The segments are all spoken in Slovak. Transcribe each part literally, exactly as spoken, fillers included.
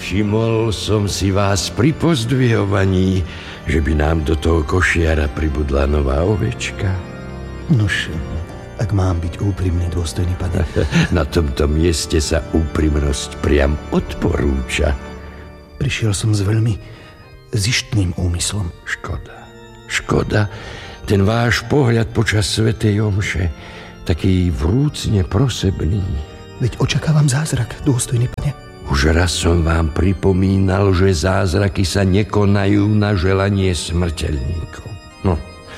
Všimol som si vás pri pozdvihovaní, že by nám do toho košiara pribudla nová ovečka. Nož, ak mám byť úprimný, dôstojný pane. Na tomto mieste sa úprimnosť priam odporúča. Prišiel som s veľmi zištným úmyslom. Škoda, škoda. Ten váš pohľad počas svätej omše, taký vrúcne prosebný. Veď očakávam zázrak, dôstojný pane. Už raz som vám pripomínal, že zázraky sa nekonajú na želanie smrteľníkov. No,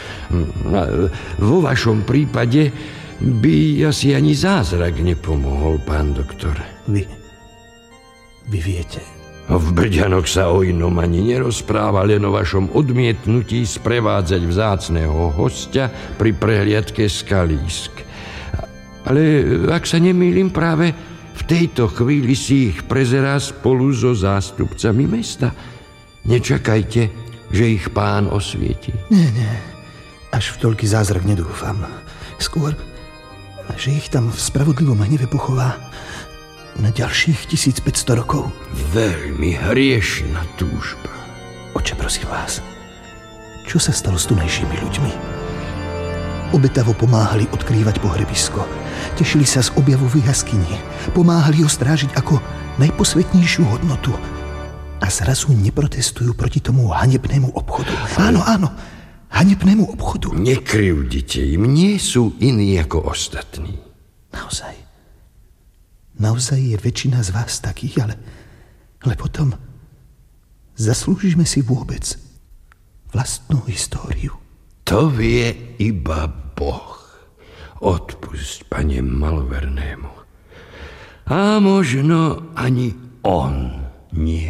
vo vašom prípade by asi ani zázrak nepomohol, pán doktor. Vy, vy viete. V Brďanoch sa o inom ani nerozpráva, len o vašom odmietnutí sprevádzať vzácneho hostia pri prehliadke skalísk. Ale ak sa nemýlim, práve v tejto chvíli si ich prezerá spolu so zástupcami mesta. Nečakajte, že ich pán osvieti. Nie, nie. Až v toľký zázrak nedúfam. Skôr, že ich tam v spravodlivom hneve pochová na ďalších tisícpäťsto rokov. Veľmi hriešna túžba. Oče, prosím vás, čo sa stalo s tunajšími ľuďmi? Obetavo pomáhali odkrývať pohrebisko. Tešili sa z objavu v jaskyni. Pomáhali ho strážiť ako najposvetnejšiu hodnotu. A zrazu neprotestujú proti tomu hanebnému obchodu. Áno, áno, hanebnému obchodu. Nekryvdite im, nie sú iní ako ostatní. Naozaj. Naozaj je väčšina z vás takých, ale, ale potom zaslúžime si vôbec vlastnú históriu. To vie iba Boh. Odpusť, pane malovernému. A možno ani on nie.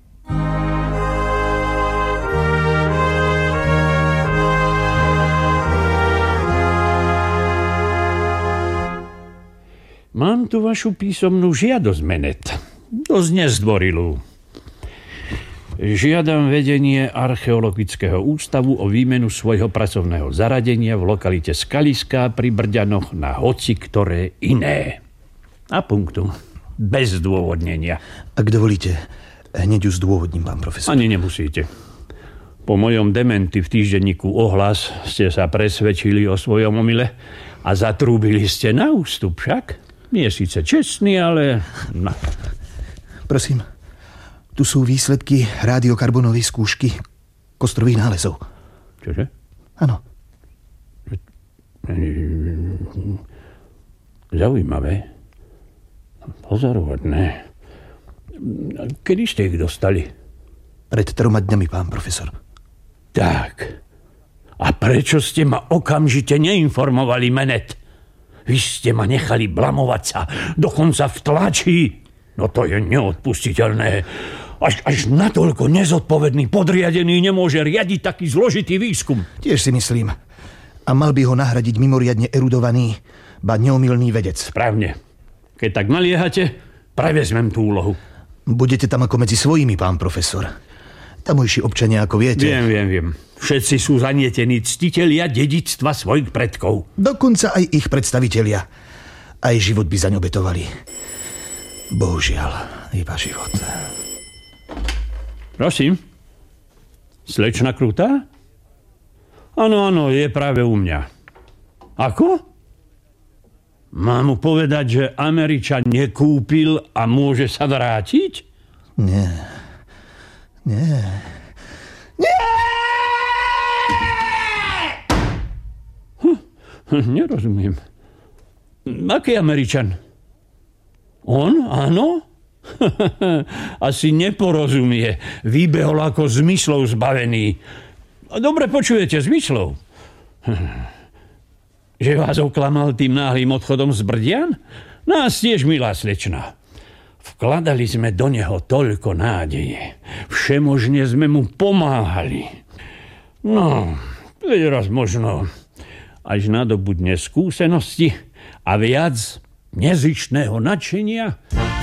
Mám tu vašu písomnú žiadosť, Menet. Dosť nezdvorilú. Žiadam vedenie Archeologického ústavu o výmenu svojho pracovného zaradenia v lokalite Skaliská pri Brďanoch na hoci ktoré iné. A punktum. Bez zdôvodnenia. Ak dovolíte, hneď ju zdôvodním, pán profesor. Ani nemusíte. Po mojom dementi v týždenníku Ohlas ste sa presvedčili o svojom omyle a zatrúbili ste na ústup, však? Nie je síce čestný, ale... No. Prosím, tu sú výsledky rádiokarbonovej skúšky kostrových nálezov. Čože? Áno. Zaujímavé. Pozoruhodné. Kedy ste ich dostali? Pred troma dňami, pán profesor. Tak. A prečo ste ma okamžite neinformovali, Menet? Vy ste ma nechali blamovať sa, dokonca v tlači. No to je neodpustiteľné. Až, až natoľko nezodpovedný podriadený nemôže riadiť taký zložitý výskum. Tiež si myslím. A mal by ho nahradiť mimoriadne erudovaný, ba neomylný vedec. Správne. Keď tak naliehate, prevezmem tú úlohu. Budete tam ako medzi svojimi, pán profesor. Tamojší občania, ako viete... Viem, viem, viem. Všetci sú zanietení ctitelia dedičstva svojich predkov. Dokonca aj ich predstavitelia. Aj život by zaň obetovali. Bohužiaľ, iba život. Prosím? Slečna Krutá? Áno, áno, je práve u mňa. Ako? Mám mu povedať, že Američan nekúpil a môže sa vrátiť? Nie. Nie. Nie! Hm, nerozumiem. Aký Američan? On? Áno? Asi neporozumie. Vybehol ako zmyslov zbavený. Dobre počujete, zmyslov. Že vás oklamal tým náhlým odchodom z Brdian? Nás tiež, milá slečna. Vkladali sme do neho toľko nádeje. Všemožne sme mu pomáhali. No, raz možno až nadobudne skúsenosti a viac nezištného nadšenia